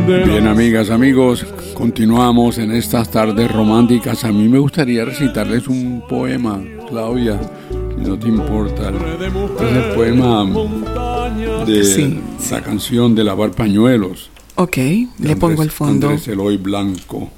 Bien, amigas, amigos, continuamos en estas tardes románticas. A mí me gustaría recitarles un poema, Claudia, si no te importa. Es el poema de la canción de lavar pañuelos. Ok, le pongo el fondo. Andrés Eloy Blanco.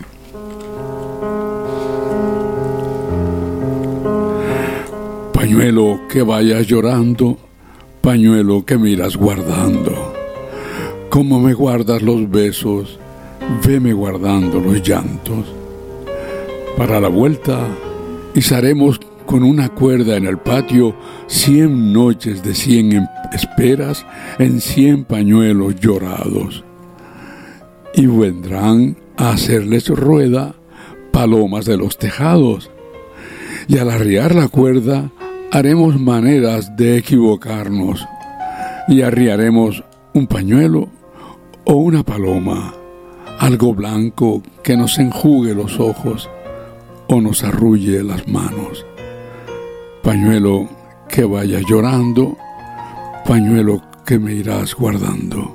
Pañuelo que vayas llorando, pañuelo que me irás guardando. Como me guardas los besos, veme guardando los llantos. Para la vuelta, izaremos con una cuerda en el patio 100 noches de 100 esperas en 100 pañuelos llorados. Y vendrán a hacerles rueda palomas de los tejados. Y al arriar la cuerda, haremos maneras de equivocarnos. Y arriaremos un pañuelo o una paloma, algo blanco que nos enjugue los ojos o nos arrulle las manos. Pañuelo que vaya llorando, pañuelo que me irás guardando.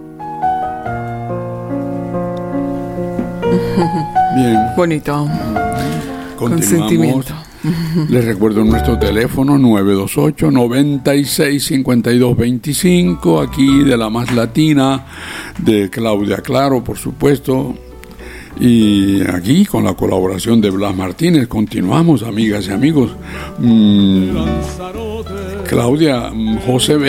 Bien. Bonito. Continuamos. Consentimiento. Les recuerdo nuestro teléfono 928-965225, aquí de la más latina, de Claudia Claro, por supuesto. Y aquí con la colaboración de Blas Martínez continuamos, amigas y amigos. Claudia, José